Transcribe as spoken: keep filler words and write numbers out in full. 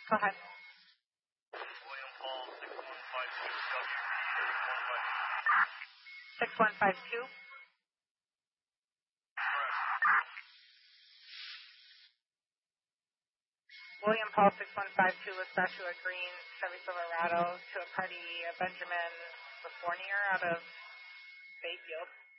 Go ahead. William Paul, six one five two W B six one five two? Correct. William Paul six one five two was Joshua Green, Chevy Silverado, to a party, Benjamin Lafournier out of Bayfield.